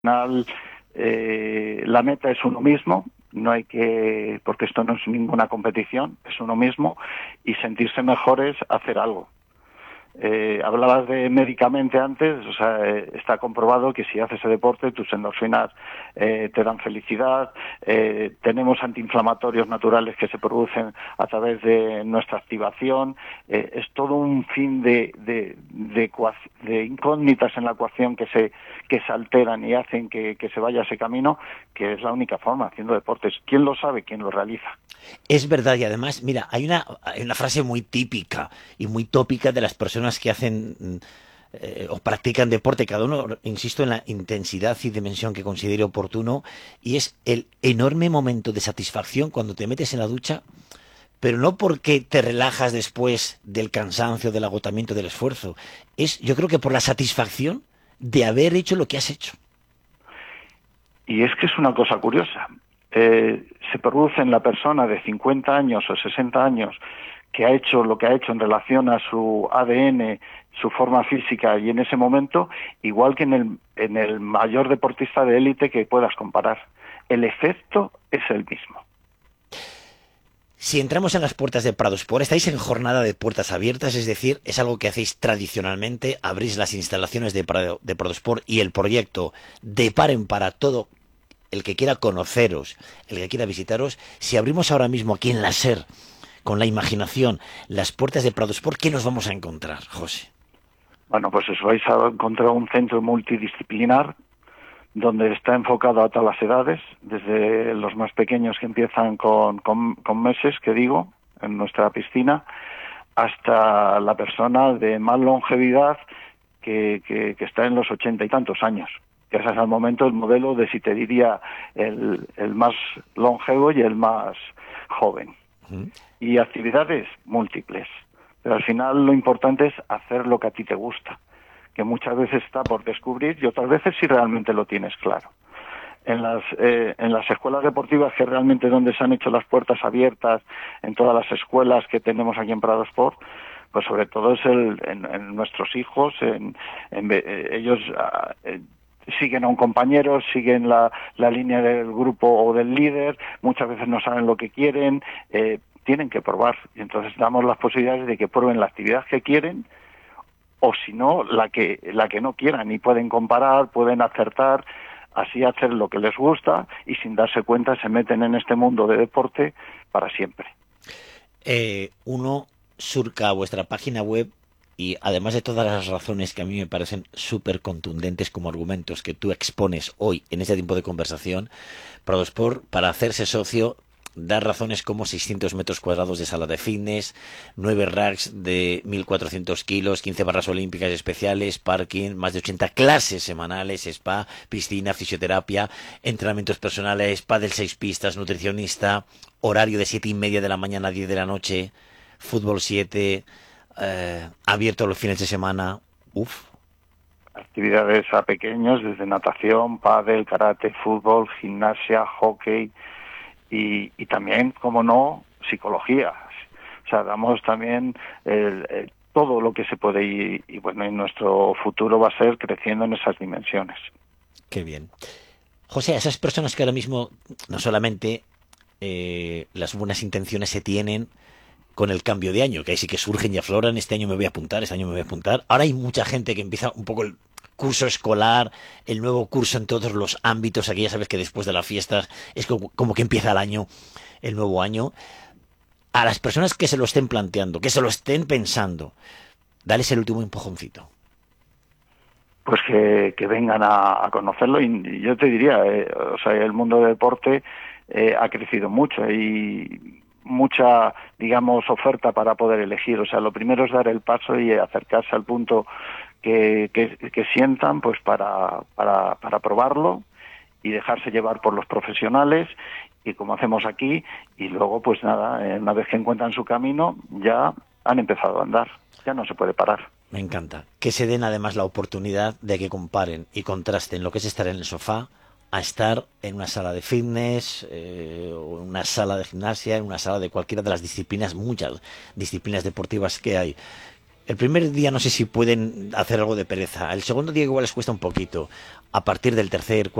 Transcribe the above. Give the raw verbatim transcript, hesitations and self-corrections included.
final, eh, la meta es uno mismo, no hay que, porque esto no es ninguna competición, es uno mismo, y sentirse mejor es hacer algo. Eh, hablabas de médicamente antes, o sea, eh, está comprobado que si haces ese deporte, tus endorfinas eh, te dan felicidad, eh, tenemos antiinflamatorios naturales que se producen a través de nuestra activación, eh, es todo un fin de, de, de, de incógnitas en la ecuación que se, que se alteran y hacen que, que se vaya ese camino, que es la única forma, haciendo deportes. ¿Quién lo sabe? ¿Quién lo realiza? Es verdad, y además, mira, hay una, hay una frase muy típica y muy tópica de las personas que hacen eh, o practican deporte, cada uno, insisto, en la intensidad y dimensión que considere oportuno, y es el enorme momento de satisfacción cuando te metes en la ducha, pero no porque te relajas después del cansancio, del agotamiento, del esfuerzo. Es, yo creo que por la satisfacción de haber hecho lo que has hecho. Y es que es una cosa curiosa. Eh, se produce en la persona de cincuenta años o sesenta años que ha hecho lo que ha hecho en relación a su A D N, su forma física, y en ese momento, igual que en el, en el mayor deportista de élite que puedas comparar. El efecto es el mismo. Si entramos en las puertas de Pradosport, estáis en jornada de puertas abiertas, es decir, es algo que hacéis tradicionalmente, abrís las instalaciones de, Prado, de Pradosport y el proyecto de par en para todo el que quiera conoceros, el que quiera visitaros. Si abrimos ahora mismo aquí en la SER, con la imaginación, las puertas de Pradosport, ¿qué nos vamos a encontrar, José? Bueno, pues os vais a encontrar un centro multidisciplinar donde está enfocado a todas las edades, desde los más pequeños que empiezan con, con, con meses, que digo, en nuestra piscina, hasta la persona de más longevidad que, que, que está en los ochenta y tantos años, que ese es al momento el modelo de, si te diría, el, el más longevo y el más joven. Uh-huh. Y actividades múltiples, pero al final lo importante es hacer lo que a ti te gusta, que muchas veces está por descubrir y otras veces si realmente lo tienes claro. En las eh, en las escuelas deportivas, que realmente donde se han hecho las puertas abiertas, en todas las escuelas que tenemos aquí en Pradosport, pues sobre todo es el en, en nuestros hijos, en, en eh, ellos eh, siguen a un compañero, siguen la, la línea del grupo o del líder, muchas veces no saben lo que quieren, eh, tienen que probar, y entonces damos las posibilidades de que prueben la actividad que quieren, o si no, la que la que no quieran, y pueden comparar, pueden acertar, así hacer lo que les gusta, y sin darse cuenta se meten en este mundo de deporte para siempre. Eh, uno surca vuestra página web y, además de todas las razones que a mí me parecen súper contundentes como argumentos que tú expones hoy en este tiempo de conversación, Pradosport, para hacerse socio, da razones como seiscientos metros cuadrados de sala de fitness, nueve racks de mil cuatrocientos kilos, quince barras olímpicas especiales, parking, más de ochenta clases semanales, spa, piscina, fisioterapia, entrenamientos personales, pádel seis pistas, nutricionista, horario de siete y media de la mañana a diez de la noche, fútbol siete, eh, abierto los fines de semana. Uf. Actividades a pequeños, desde natación, pádel, karate, fútbol, gimnasia, hockey, Y, y también, como no, psicología. O sea, damos también el, el, todo lo que se puede, y, y bueno, y nuestro futuro va a ser creciendo en esas dimensiones. Qué bien. José, a esas personas que ahora mismo no solamente eh, las buenas intenciones se tienen con el cambio de año, que ahí sí que surgen y afloran, este año me voy a apuntar, este año me voy a apuntar. Ahora hay mucha gente que empieza un poco el curso escolar, el nuevo curso en todos los ámbitos. Aquí ya sabes que después de las fiestas es como, como que empieza el año, el nuevo año. A las personas que se lo estén planteando, que se lo estén pensando, dales el último empujoncito. Pues que, que vengan a, a conocerlo, y, y yo te diría, eh, o sea, el mundo del deporte eh, ha crecido mucho y mucha, digamos, oferta para poder elegir. O sea, lo primero es dar el paso y acercarse al punto que, que, que sientan, pues para, para, para probarlo y dejarse llevar por los profesionales, y como hacemos aquí, y luego pues nada, una vez que encuentran su camino, ya han empezado a andar, ya no se puede parar. Me encanta. Que se den además la oportunidad de que comparen y contrasten lo que es estar en el sofá a estar en una sala de fitness, eh, o en una sala de gimnasia, en una sala de cualquiera de las disciplinas, muchas disciplinas deportivas que hay. El primer día no sé si pueden hacer algo de pereza. El segundo día igual les cuesta un poquito. A partir del tercer,